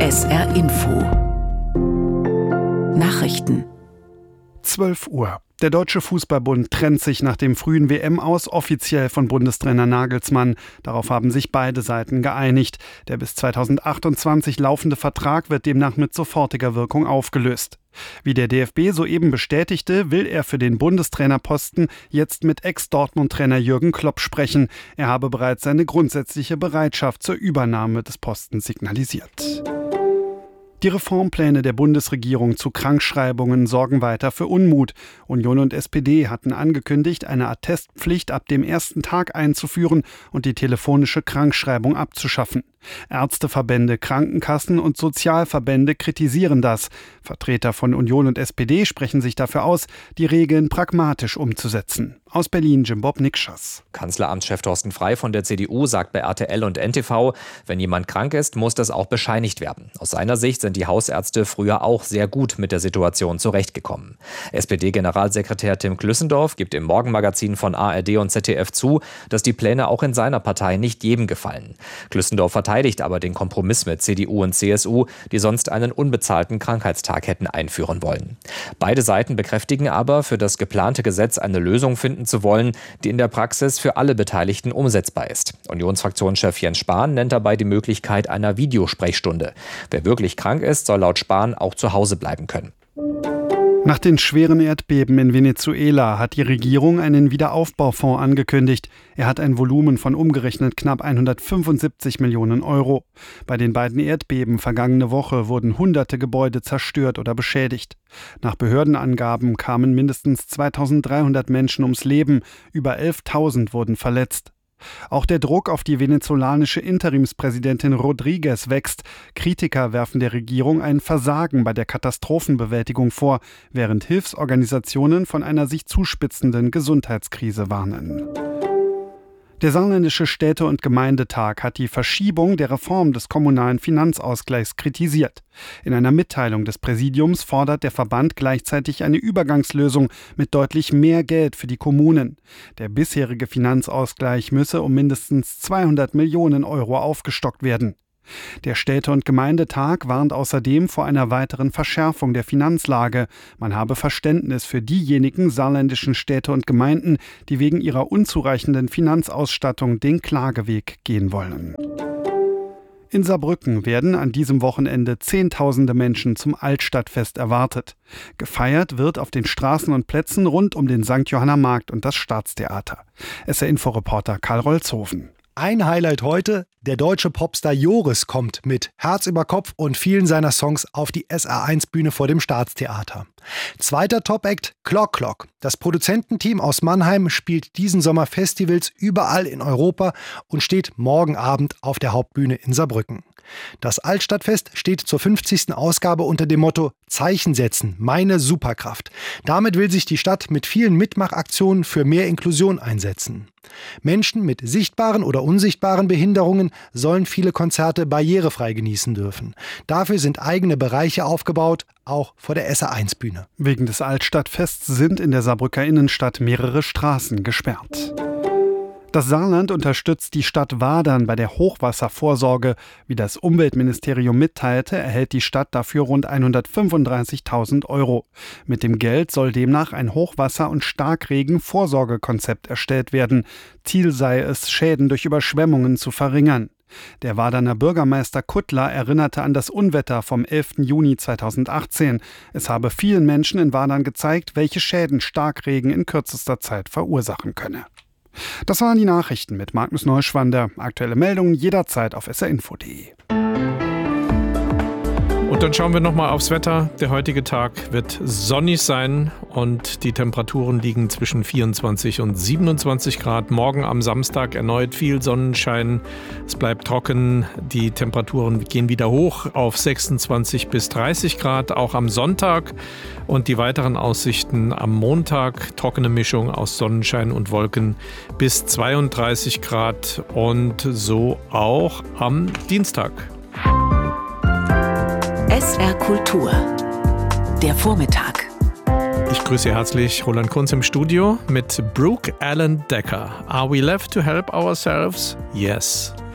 SR Info Nachrichten 12 Uhr. Der Deutsche Fußballbund trennt sich nach dem frühen WM-Aus offiziell von Bundestrainer Nagelsmann. Darauf haben sich beide Seiten geeinigt. Der bis 2028 laufende Vertrag wird demnach mit sofortiger Wirkung aufgelöst. Wie der DFB soeben bestätigte, will er für den Bundestrainerposten jetzt mit Ex-Dortmund-Trainer Jürgen Klopp sprechen. Er habe bereits seine grundsätzliche Bereitschaft zur Übernahme des Postens signalisiert. Die Reformpläne der Bundesregierung zu Krankschreibungen sorgen weiter für Unmut. Union und SPD hatten angekündigt, eine Attestpflicht ab dem ersten Tag einzuführen und die telefonische Krankschreibung abzuschaffen. Ärzteverbände, Krankenkassen und Sozialverbände kritisieren das. Vertreter von Union und SPD sprechen sich dafür aus, die Regeln pragmatisch umzusetzen. Aus Berlin Jim-Bob Nikschas. Kanzleramtschef Thorsten Frey von der CDU sagt bei RTL und NTV, wenn jemand krank ist, muss das auch bescheinigt werden. Aus seiner Sicht sind die Hausärzte früher auch sehr gut mit der Situation zurechtgekommen. SPD-Generalsekretär Tim Klüssendorf gibt im Morgenmagazin von ARD und ZDF zu, dass die Pläne auch in seiner Partei nicht jedem gefallen. Klüssendorf verteidigt aber den Kompromiss mit CDU und CSU, die sonst einen unbezahlten Krankheitstag hätten einführen wollen. Beide Seiten bekräftigen aber, für das geplante Gesetz eine Lösung finden zu wollen, die in der Praxis für alle Beteiligten umsetzbar ist. Unionsfraktionschef Jens Spahn nennt dabei die Möglichkeit einer Videosprechstunde. Wer wirklich krank ist, soll laut Spahn auch zu Hause bleiben können. Nach den schweren Erdbeben in Venezuela hat die Regierung einen Wiederaufbaufonds angekündigt. Er hat ein Volumen von umgerechnet knapp 175 Millionen Euro. Bei den beiden Erdbeben vergangene Woche wurden hunderte Gebäude zerstört oder beschädigt. Nach Behördenangaben kamen mindestens 2300 Menschen ums Leben, über 11.000 wurden verletzt. Auch der Druck auf die venezolanische Interimspräsidentin Rodriguez wächst. Kritiker werfen der Regierung ein Versagen bei der Katastrophenbewältigung vor, während Hilfsorganisationen von einer sich zuspitzenden Gesundheitskrise warnen. Der Saarländische Städte- und Gemeindetag hat die Verschiebung der Reform des kommunalen Finanzausgleichs kritisiert. In einer Mitteilung des Präsidiums fordert der Verband gleichzeitig eine Übergangslösung mit deutlich mehr Geld für die Kommunen. Der bisherige Finanzausgleich müsse um mindestens 200 Millionen Euro aufgestockt werden. Der Städte- und Gemeindetag warnt außerdem vor einer weiteren Verschärfung der Finanzlage. Man habe Verständnis für diejenigen saarländischen Städte und Gemeinden, die wegen ihrer unzureichenden Finanzausstattung den Klageweg gehen wollen. In Saarbrücken werden an diesem Wochenende Zehntausende Menschen zum Altstadtfest erwartet. Gefeiert wird auf den Straßen und Plätzen rund um den St. Johanner Markt und das Staatstheater. SR-Info-Reporter Karl Rolzhofen. Ein Highlight heute, der deutsche Popstar Joris kommt mit Herz über Kopf und vielen seiner Songs auf die SR1-Bühne vor dem Staatstheater. Zweiter Top-Act, Clock Clock. Das Produzententeam aus Mannheim spielt diesen Sommer Festivals überall in Europa und steht morgen Abend auf der Hauptbühne in Saarbrücken. Das Altstadtfest steht zur 50. Ausgabe unter dem Motto Zeichen setzen, meine Superkraft. Damit will sich die Stadt mit vielen Mitmachaktionen für mehr Inklusion einsetzen. Menschen mit sichtbaren oder unsichtbaren Behinderungen sollen viele Konzerte barrierefrei genießen dürfen. Dafür sind eigene Bereiche aufgebaut, auch vor der SR1-Bühne. Wegen des Altstadtfests sind in der Saarbrücker Innenstadt mehrere Straßen gesperrt. Das Saarland unterstützt die Stadt Wadern bei der Hochwasservorsorge. Wie das Umweltministerium mitteilte, erhält die Stadt dafür rund 135.000 Euro. Mit dem Geld soll demnach ein Hochwasser- und Starkregen-Vorsorgekonzept erstellt werden. Ziel sei es, Schäden durch Überschwemmungen zu verringern. Der Waderner Bürgermeister Kuttler erinnerte an das Unwetter vom 11. Juni 2018. Es habe vielen Menschen in Wadern gezeigt, welche Schäden Starkregen in kürzester Zeit verursachen könne. Das waren die Nachrichten mit Magnus Neuschwander. Aktuelle Meldungen jederzeit auf srinfo.de. Und dann schauen wir nochmal aufs Wetter. Der heutige Tag wird sonnig sein und die Temperaturen liegen zwischen 24 und 27 Grad. Morgen am Samstag erneut viel Sonnenschein. Es bleibt trocken. Die Temperaturen gehen wieder hoch auf 26 bis 30 Grad, auch am Sonntag. Und die weiteren Aussichten am Montag, trockene Mischung aus Sonnenschein und Wolken bis 32 Grad und so auch am Dienstag. SR Kultur. Der Vormittag. Ich grüße herzlich Roland Kunz im Studio mit Brooke Allen Decker. Are we left to help ourselves? Yes.